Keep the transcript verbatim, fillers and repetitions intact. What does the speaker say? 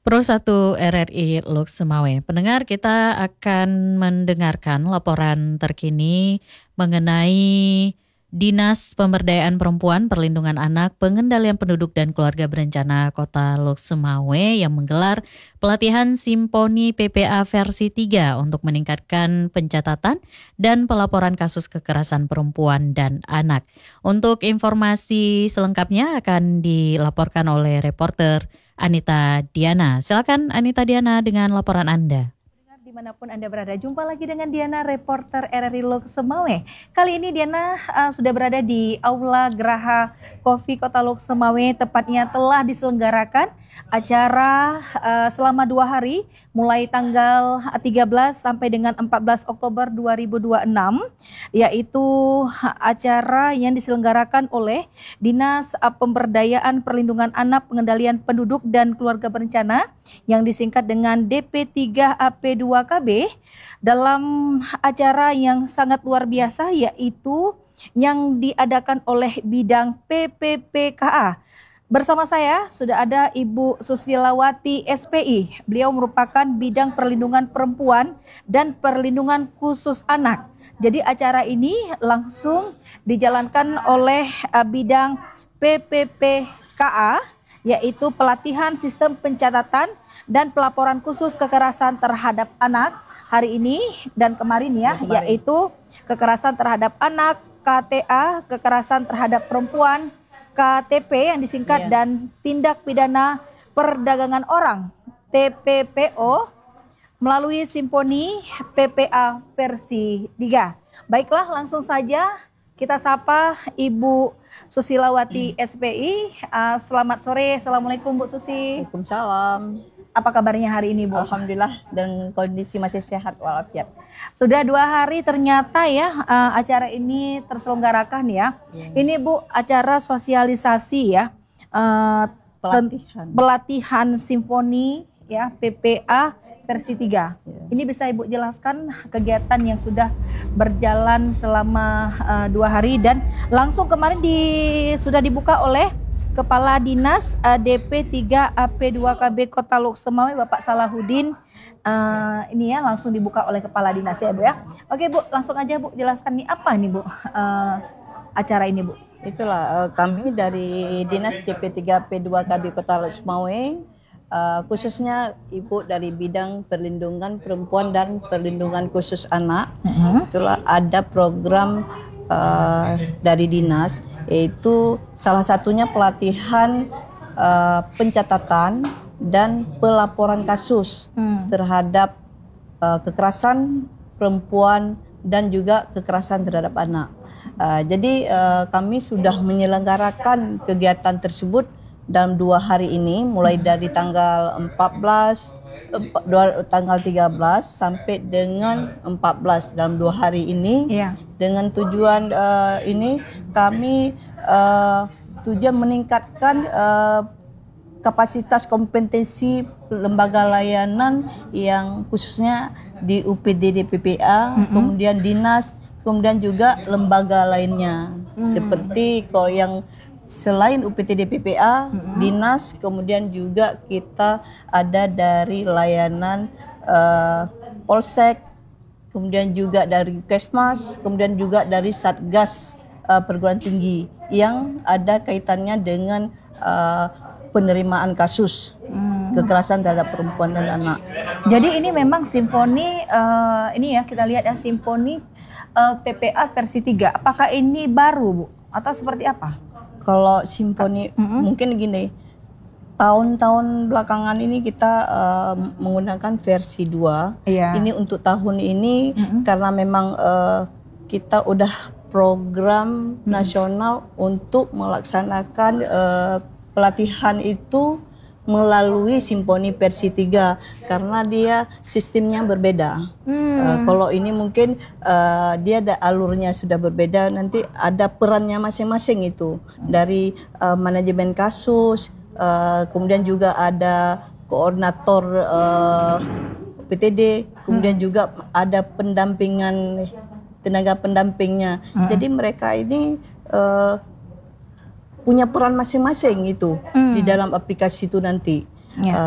Pro satu R R I Lux Semawe. Pendengar, kita akan mendengarkan laporan terkini mengenai Dinas Pemberdayaan Perempuan, Perlindungan Anak, Pengendalian Penduduk dan Keluarga Berencana Kota Lux Semawe yang menggelar pelatihan Simponi P P A versi tiga untuk meningkatkan pencatatan dan pelaporan kasus kekerasan perempuan dan anak. Untuk informasi selengkapnya akan dilaporkan oleh reporter Anita Diana. Silakan Anita Diana dengan laporan Anda. Dimanapun Anda berada, jumpa lagi dengan Diana, reporter R R I Lux Semawe. Kali ini Diana uh, sudah berada di Aula Geraha Coffee Kota Lux Semawe, tepatnya telah diselenggarakan acara uh, selama dua hari, mulai tanggal tiga belas sampai dengan empat belas Oktober dua ribu dua puluh enam, yaitu acara yang diselenggarakan oleh Dinas Pemberdayaan Perlindungan Anak, Pengendalian Penduduk dan Keluarga Berencana yang disingkat dengan D P tiga A P dua K B, dalam acara yang sangat luar biasa, yaitu yang diadakan oleh bidang P P P K A. Bersama saya sudah ada Ibu Susilawati S P I. Beliau merupakan bidang perlindungan perempuan dan perlindungan khusus anak. Jadi acara ini langsung dijalankan oleh uh, bidang P P P K A, yaitu pelatihan sistem pencatatan dan pelaporan khusus kekerasan terhadap anak hari ini dan kemarin ya, kemarin. Yaitu kekerasan terhadap anak, K T A, kekerasan terhadap perempuan, K T P yang disingkat, iya. Dan tindak pidana perdagangan orang, T P P O, melalui Simponi P P A versi tiga. Baiklah, langsung saja kita sapa Ibu Susilawati S P I. Uh, selamat sore, Assalamualaikum Bu Susi. Waalaikumsalam. Apa kabarnya hari ini, Bu? Alhamdulillah, dan kondisi masih sehat walafiat. Sudah dua hari ternyata ya uh, acara ini terselenggarakan ya. ya. Ini Bu, acara sosialisasi ya, uh, pelatihan. pelatihan simfoni ya P P A versi tiga. Ya. Ini bisa Ibu jelaskan kegiatan yang sudah berjalan selama uh, dua hari dan langsung kemarin di, sudah dibuka oleh Kepala Dinas uh, D P tiga A P dua K B Kota Lux Semawe, Bapak Salahuddin. Uh, ini ya langsung dibuka oleh Kepala Dinas ya Bu ya. Oke Bu, langsung aja Bu jelaskan nih apa nih Bu uh, acara ini Bu. Itulah uh, kami dari Dinas D P tiga A P dua K B Kota Lux Semawe, uh, khususnya Ibu dari bidang perlindungan perempuan dan perlindungan khusus anak. Uh-huh. Itulah ada program uh, dari dinas, yaitu salah satunya pelatihan uh, pencatatan dan pelaporan kasus hmm. terhadap uh, kekerasan perempuan dan juga kekerasan terhadap anak. Uh, jadi uh, kami sudah menyelenggarakan kegiatan tersebut dalam dua hari ini, mulai dari tanggal empat belas, uh, tanggal tiga belas sampai dengan empat belas dalam dua hari ini. Yeah. Dengan tujuan uh, ini kami uh, tujuan meningkatkan uh, kapasitas kompetensi lembaga layanan yang khususnya di U P D D P P A, mm-hmm. kemudian dinas, kemudian juga lembaga lainnya. Mm. Seperti kalau yang selain U P T D P P A, mm-hmm. dinas, kemudian juga kita ada dari layanan uh, Polsek, kemudian juga dari Kesmas, kemudian juga dari Satgas uh, Perguruan Tinggi yang ada kaitannya dengan uh, penerimaan kasus hmm. kekerasan terhadap perempuan dan anak. Jadi ini memang simfoni uh, ini ya kita lihat ya simfoni uh, P P A versi tiga. Apakah ini baru Bu atau seperti apa? Kalau simfoni mm-hmm. mungkin gini, tahun-tahun belakangan ini kita uh, menggunakan versi dua. Yeah. Ini untuk tahun ini mm-hmm. karena memang uh, kita udah program mm-hmm. nasional untuk melaksanakan uh, pelatihan itu melalui Simponi versi tiga karena dia sistemnya berbeda. Hmm. Uh, kalau ini mungkin uh, dia ada alurnya sudah berbeda, nanti ada perannya masing-masing itu dari uh, manajemen kasus, uh, kemudian juga ada koordinator uh, P T D, kemudian hmm. juga ada pendampingan tenaga pendampingnya. Hmm. Jadi mereka ini uh, punya peran masing-masing itu hmm. di dalam aplikasi itu nanti. Ya. Uh,